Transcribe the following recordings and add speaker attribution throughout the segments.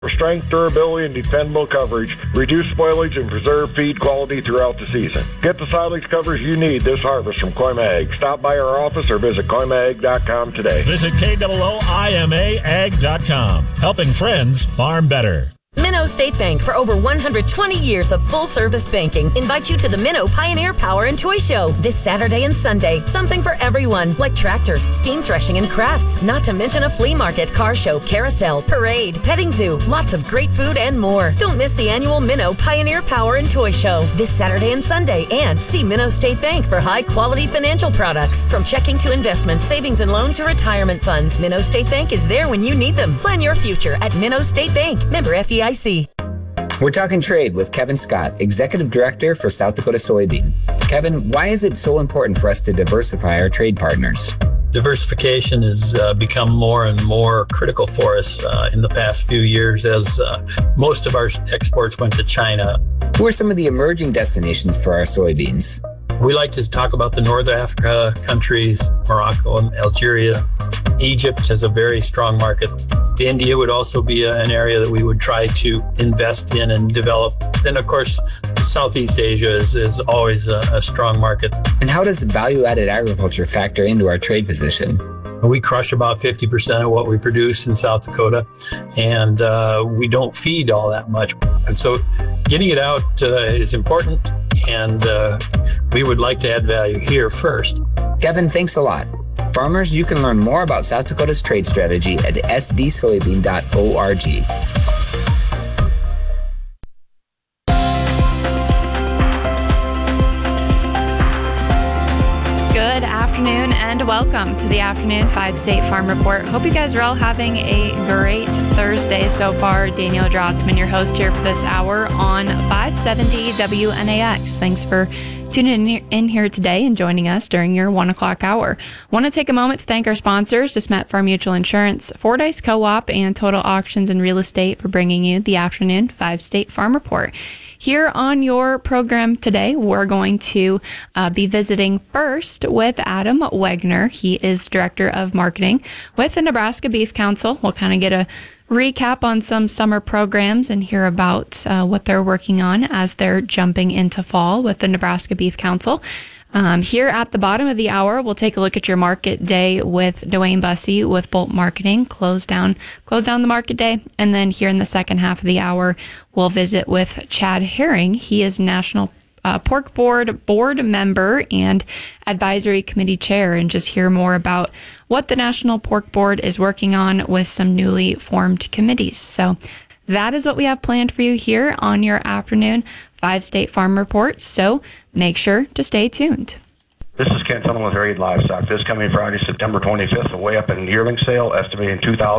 Speaker 1: For strength, durability, and dependable coverage, reduce spoilage, and preserve feed quality throughout the season. Get the silage covers you need this harvest from Koima Ag. Stop by our office or visit KoimaAg.com today.
Speaker 2: Visit KOOIMAAG.com. Helping friends farm better.
Speaker 3: Minnow State Bank, for over 120 years of full-service banking, invites you to the Minnow Pioneer Power and Toy Show this Saturday and Sunday. Something for everyone, like tractors, steam threshing, and crafts. Not to mention a flea market, car show, carousel, parade, petting zoo, lots of great food, and more. Don't miss the annual Minnow Pioneer Power and Toy Show this Saturday and Sunday. And see Minnow State Bank for high-quality financial products. From checking to investment, savings and loan to retirement funds, Minnow State Bank is there when you need them. Plan your future at Minnow State Bank. Member FDIC.
Speaker 4: We're talking trade with Kevin Scott, Executive Director for South Dakota Soybean. Kevin, why is it so important for us to diversify our trade partners?
Speaker 5: Diversification has become more and more critical for us in the past few years as most of our exports went to China.
Speaker 4: Who are some of the emerging destinations for our soybeans?
Speaker 5: We like to talk about the North Africa countries, Morocco and Algeria. Egypt has a very strong market. India would also be an area that we would try to invest in and develop. And of course, Southeast Asia is always a strong market.
Speaker 4: And how does value-added agriculture factor into our trade position?
Speaker 5: We crush about 50% of what we produce in South Dakota, and we don't feed all that much. And so getting it out is important, and we would like to add value here first.
Speaker 4: Kevin, thanks a lot. Farmers, you can learn more about South Dakota's trade strategy at sdsoybean.org.
Speaker 6: Good afternoon and welcome to the Afternoon 5 State Farm Report. Hope you guys are all having a great Thursday so far. Danielle Drotzman, your host here for this hour on 570 WNAX. Thanks for tuning in here today and joining us during your 1 o'clock hour. Want to take a moment to thank our sponsors, DeSmet Farm Mutual Insurance, Fordyce Co-op, and Total Auctions and Real Estate for bringing you the Afternoon 5 State Farm Report. Here on your program today, we're going to be visiting first with Adam Wegner. He is Director of Marketing with the Nebraska Beef Council. We'll kind of get a recap on some summer programs and hear about what they're working on as they're jumping into fall with the Nebraska Beef Council. Here at the bottom of the hour, we'll take a look at your market day with Dwayne Bussey with Bolt Marketing, close down the market day. And then here in the second half of the hour, we'll visit with Chad Herring. He is National Pork Board member and Advisory Committee Chair, and just hear more about what the National Pork Board is working on with some newly formed committees. So that is what we have planned for you here on your Afternoon 5 State Farm Report. So make sure to stay tuned.
Speaker 1: This is Ken Sullivan with Harriet Livestock. This coming Friday, September 25th, a way up in yearling sale, estimating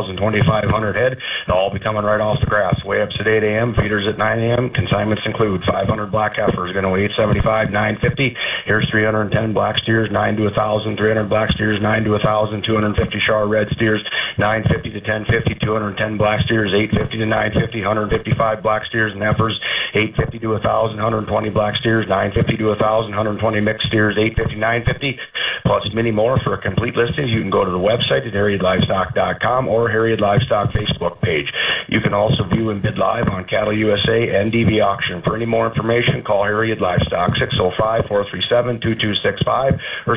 Speaker 1: 2,500 head. They'll all be coming right off the grass. Way ups at 8 a.m., feeders at 9 a.m. Consignments include 500 black heifers, going to weigh 875, 950. Here's 310 black steers, 9 to 1,000. 300 black steers, 9 to 1,000. 250 Char red steers, 950 to 1050. 210 black steers, 850 to 950. 155 black steers and heifers, 850 to 1,000. 120 black steers, 950 to 1,000. 120 mixed steers, 850, 950, plus many more. For a complete listing, you can go to the website at harrietlivestock.com or Harriet Livestock Facebook page. You can also view and bid live on Cattle USA and DV Auction. For any more information, call Harriet Livestock 605-437-2265 or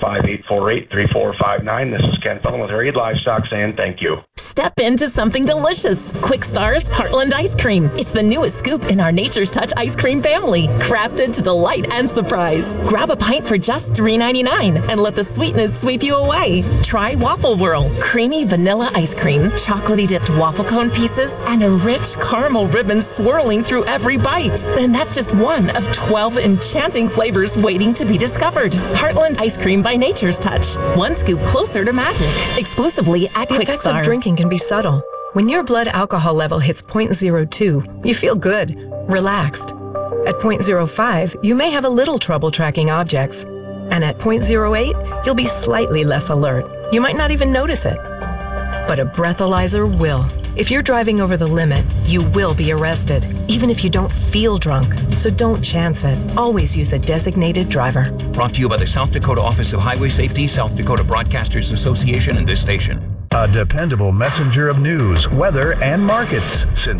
Speaker 1: 605-848-3459. This is Ken Fellon with Harriet Livestock saying thank you.
Speaker 3: Step into something delicious. Quick Star's Heartland Ice Cream. It's the newest scoop in our Nature's Touch ice cream family, crafted to delight and surprise. Grab a pint for just $3.99 and let the sweetness sweep you away. Try Waffle Whirl, creamy vanilla ice cream, chocolatey dipped waffle cone pieces, and a rich caramel ribbon swirling through every bite. And that's just one of 12 enchanting flavors waiting to be discovered. Heartland Ice Cream by Nature's Touch. One scoop closer to magic. Exclusively at Quick
Speaker 7: Effects
Speaker 3: Star.
Speaker 7: of drinking can be subtle. When your blood alcohol level hits 0.02, you feel good, relaxed. At 0.05, you may have a little trouble tracking objects. And at 0.08, you'll be slightly less alert. You might not even notice it. But a breathalyzer will. If you're driving over the limit, you will be arrested, even if you don't feel drunk. So don't chance it. Always use a designated driver.
Speaker 8: Brought to you by the South Dakota Office of Highway Safety, South Dakota Broadcasters Association, and this station. A dependable messenger of news, weather, and markets since